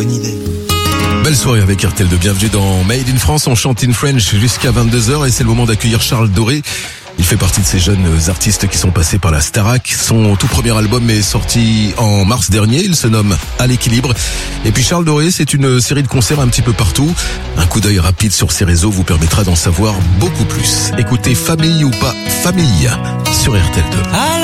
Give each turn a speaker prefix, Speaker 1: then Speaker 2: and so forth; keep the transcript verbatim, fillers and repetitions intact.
Speaker 1: bonne idée.
Speaker 2: Belle soirée avec R T L deux. Bienvenue dans Made in France. On chante in French jusqu'à vingt-deux heures et c'est le moment d'accueillir Charles Doré. Il fait partie de ces jeunes artistes qui sont passés par la Starac. Son tout premier album est sorti en mars dernier. Il se nomme À l'équilibre. Et puis Charles Doré, c'est une série de concerts un petit peu partout. Un coup d'œil rapide sur ses réseaux vous permettra d'en savoir beaucoup plus. Écoutez Famille ou pas Famille sur R T L deux.